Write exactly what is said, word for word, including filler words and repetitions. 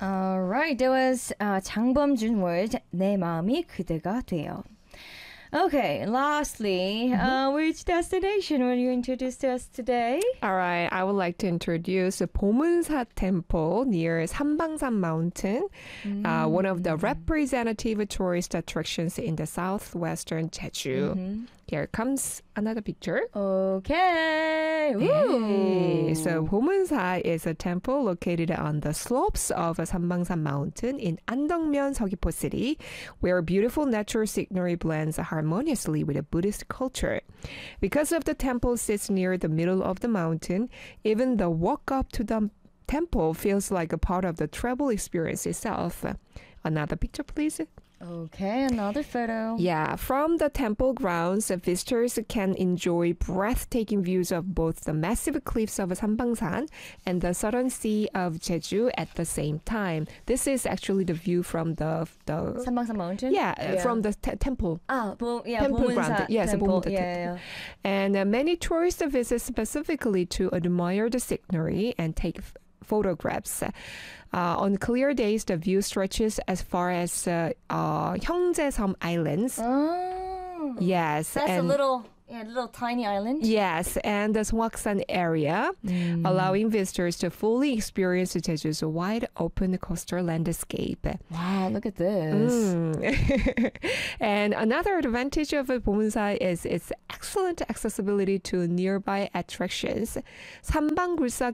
Alright, that was uh, 장범준 word 내 마음이 그대가 돼요. Okay, lastly, Mm-hmm. uh, which destination will you introduce to us today? All right, I would like to introduce the 보문사 Temple near Sambangsan Mountain, Mm. uh, one of the representative tourist attractions in the southwestern Jeju. Mm-hmm. Here comes another picture. Okay. Hey, Ooh. so 보문사 is a temple located on the slopes of Sambangsan Mountain in Andongmyeon, Seogwipo City, where beautiful natural scenery blends harmoniously with a Buddhist culture. Because of the temple sits near the middle of the mountain, even the walk up to the temple feels like a part of the travel experience itself. Another picture, please. Okay, another photo. Yeah, from the temple grounds, visitors can enjoy breathtaking views of both the massive cliffs of Sambangsan and the southern sea of Jeju at the same time. This is actually the view from the the Sambangsan Mountain? yeah, uh, from the te- temple. Ah, 보, yeah, temple 보문사 ground. Yes, temple. 보문사 Yeah, temple. yeah, yeah. And uh, many tourists visit specifically to admire the scenery and take f- photographs. Uh, on clear days, the view stretches as far as uh, uh, Hyungjaeseom Islands. Oh. Yes, That's and a little, yeah, little tiny island. yes, and the Songksan area, Mm. allowing visitors to fully experience Jeju's wide open coastal landscape. Wow, look at this. Mm. And another advantage of Bomunsa is its excellent accessibility to nearby attractions. Sambangulsa